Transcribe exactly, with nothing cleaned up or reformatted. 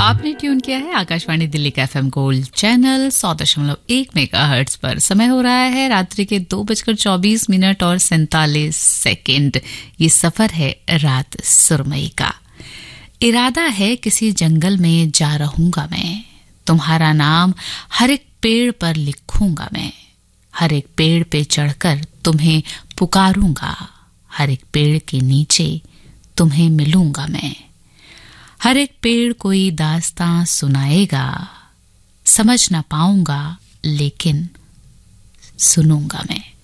आपने ट्यून किया है आकाशवाणी दिल्ली का एफएम गोल्ड चैनल सौ दशमलव एक मेगाहर्ट्ज पर। समय हो रहा है रात्रि के दो बजकर चौबीस मिनट और सैंतालीस सेकेंड। ये सफर है रात सुरमई का। इरादा है किसी जंगल में जा रहूंगा मैं, तुम्हारा नाम हर एक पेड़ पर लिखूंगा मैं, हर एक पेड़ पे चढ़कर तुम्हें पुकारूंगा, हर एक पेड़ के नीचे तुम्हें मिलूंगा मैं, हर एक पेड़ कोई दास्तां सुनाएगा, समझ ना पाऊंगा लेकिन सुनूंगा मैं।